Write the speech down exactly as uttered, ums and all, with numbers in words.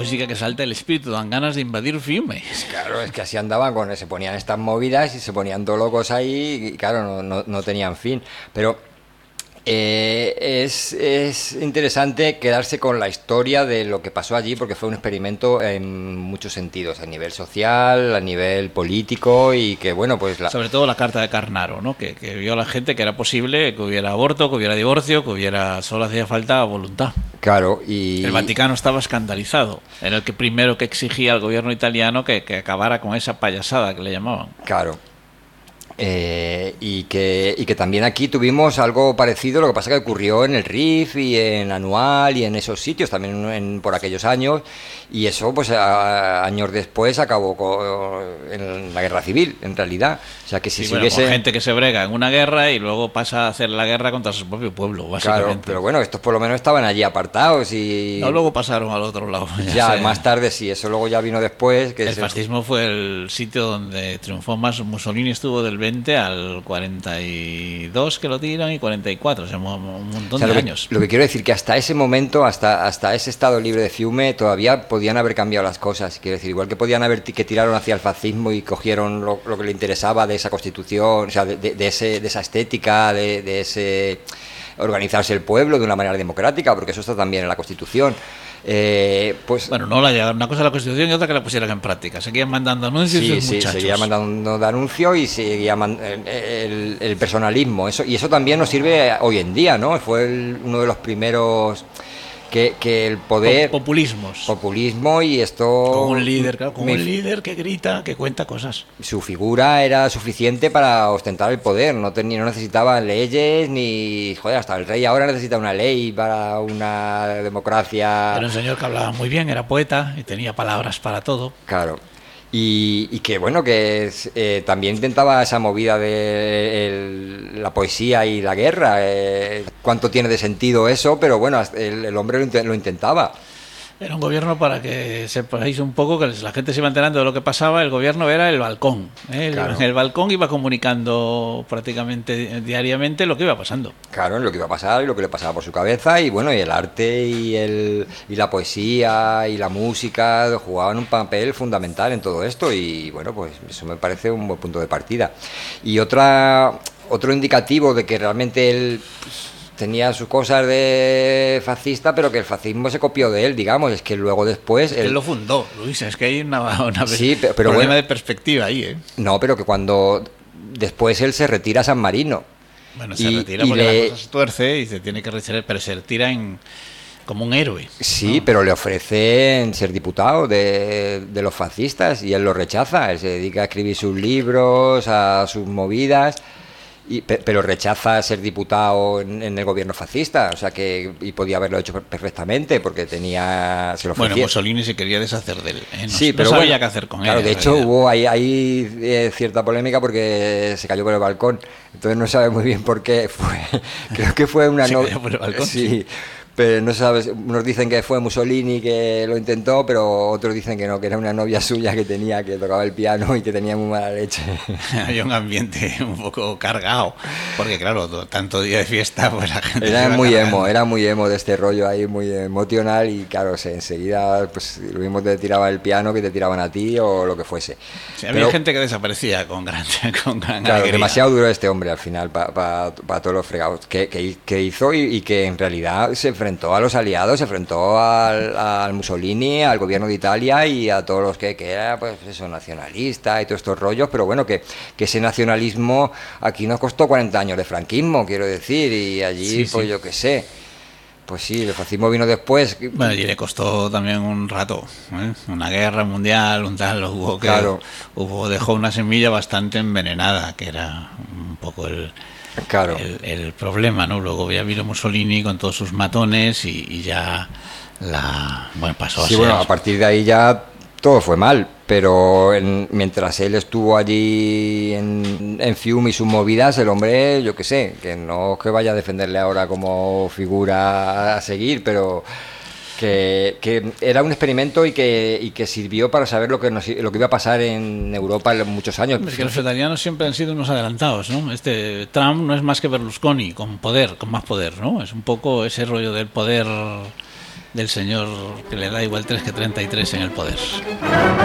música que salta el espíritu, dan ganas de invadir Fiume. Claro, es que así andaban, con, se ponían estas movidas y se ponían todos locos ahí y claro, no, no, no tenían fin. Pero eh, es, es interesante quedarse con la historia de lo que pasó allí porque fue un experimento en muchos sentidos, a nivel social, a nivel político y que bueno, pues... La... Sobre todo la carta de Carnaro, ¿no? Que, que vio a la gente que era posible que hubiera aborto, que hubiera divorcio, que hubiera... Solo hacía falta voluntad. Claro, y... El Vaticano estaba escandalizado. Era el que primero que exigía al gobierno italiano que, que acabara con esa payasada que le llamaban. Claro. Eh, y, que, y que también aquí tuvimos algo parecido, lo que pasa que ocurrió en el R I F y en Anual y en esos sitios también en, por aquellos años, y eso pues a, años después acabó con, en la guerra civil en realidad, o sea que si sí, siguiese... bueno, gente que se brega en una guerra y luego pasa a hacer la guerra contra su propio pueblo, básicamente. Claro, pero bueno, estos por lo menos estaban allí apartados y... No, luego pasaron al otro lado. Ya, ya más tarde sí, eso luego ya vino después. Que el fascismo fue el sitio donde triunfó más. Mussolini estuvo del veinte al cuarenta y dos que lo tiran y cuarenta y cuatro, o sea, un montón o sea, de lo años. Que, lo que quiero decir que hasta ese momento, hasta hasta ese estado libre de Fiume, todavía podían haber cambiado las cosas. Quiero decir, igual que podían haber que tiraron hacia el fascismo y cogieron lo, lo que le interesaba de esa constitución, o sea, de, de, de, ese, de esa estética, de, de ese organizarse el pueblo de una manera democrática, porque eso está también en la Constitución. Eh, pues bueno, no la llegaron, una cosa la Constitución y otra que la pusieran en práctica. Seguían mandando anuncios sí, y los sí, muchachos. seguía mandando de anuncios y seguía man, el, el personalismo. Eso, y eso también nos sirve hoy en día, ¿no? Fue el, uno de los primeros que, que el poder... Populismos. Populismo y esto... Con un líder, claro, con mi, un líder que grita, que cuenta cosas. Su figura era suficiente para ostentar el poder, no, tenía, no necesitaba leyes ni... Joder, hasta el rey ahora necesita una ley para una democracia... Era un señor que hablaba muy bien, era poeta y tenía palabras para todo. Claro. Y, y que bueno, que eh, también intentaba esa movida de el, la poesía y la guerra. Eh, ¿Cuánto tiene de sentido eso? Pero bueno, el, el hombre lo, lo intentaba. Era un gobierno, para que sepáis un poco, que la gente se iba enterando de lo que pasaba, el gobierno era el balcón. ¿eh? Claro. El, el balcón iba comunicando prácticamente diariamente lo que iba pasando. Claro, lo que iba a pasar y lo que le pasaba por su cabeza, y bueno, y el arte y, el, y la poesía y la música jugaban un papel fundamental en todo esto, y bueno, pues eso me parece un buen punto de partida. Y otra otro indicativo de que realmente él... Pues, tenía sus cosas de fascista, pero que el fascismo se copió de él, digamos, es que luego después... Él, él lo fundó, Luis, es que hay una, una sí, pero, pero problema bueno, de perspectiva ahí, ¿eh? No, pero que cuando después él se retira a San Marino. Bueno, se y, retira y porque le... la cosa se tuerce y se tiene que retirar, pero se retira en... como un héroe. Sí, ¿no? Pero le ofrecen ser diputado de, de los fascistas y él lo rechaza, él se dedica a escribir sus libros, a sus movidas... Y, pero rechaza ser diputado en, en el gobierno fascista, o sea que y podía haberlo hecho perfectamente porque tenía se lo ofrecía. Bueno, Mussolini se quería deshacer de él, ¿eh? no, sí, no pero sabía bueno, qué hacer con claro, él. De hecho realidad. hubo ahí, ahí eh, cierta polémica porque se cayó por el balcón, entonces no sabe muy bien por qué fue. Creo que fue una se no... cayó por el balcón. Sí. sí. Pero no sabes, unos dicen que fue Mussolini que lo intentó, pero otros dicen que no, que era una novia suya que tenía, que tocaba el piano y que tenía muy mala leche. Había un ambiente un poco cargado, porque claro, tanto día de fiesta, pues la gente... Era muy cargando. emo, era muy emo de este rollo ahí, muy emocional y claro, se, enseguida pues lo mismo te tiraba el piano que te tiraban a ti o lo que fuese. Sí, había pero, gente que desaparecía con gran, con gran claro, alegría. Demasiado duro este hombre al final para pa, pa todos los fregados que, que, que hizo y, y que en realidad se enfrentó a los aliados, se enfrentó al, al Mussolini, al gobierno de Italia y a todos los que, que era pues eso, nacionalista y todos estos rollos, pero bueno, que, que ese nacionalismo aquí nos costó cuarenta años de franquismo, quiero decir, y allí sí, pues sí. yo qué sé, pues sí, el fascismo vino después. Bueno, y le costó también un rato, ¿eh? Una guerra mundial, un tal, hubo que claro. hubo, dejó una semilla bastante envenenada, que era un poco el... Claro. El, el problema, ¿no? Luego ya vino Mussolini con todos sus matones y, y ya la bueno pasó sí, a ser... bueno, a partir de ahí ya todo fue mal, pero en, mientras él estuvo allí en, en Fiume y sus movidas, el hombre, yo qué sé, que no que vaya a defenderle ahora como figura a seguir, pero que, que era un experimento y que, y que sirvió para saber lo que nos, lo que iba a pasar en Europa en muchos años. Es que los italianos siempre han sido unos adelantados, ¿no? Este Trump no es más que Berlusconi, con poder, con más poder, ¿no? Es un poco ese rollo del poder del señor que le da igual tres que treinta y tres en el poder.